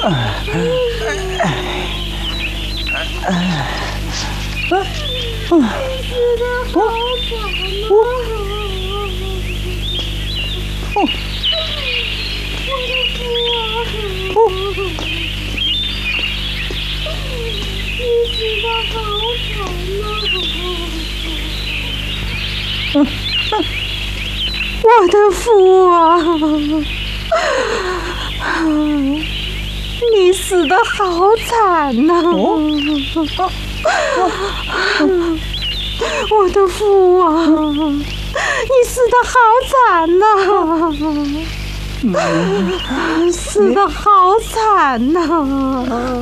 我的父啊，你死得好惨呐！我的父啊，你死得好惨呐！死得好惨呐！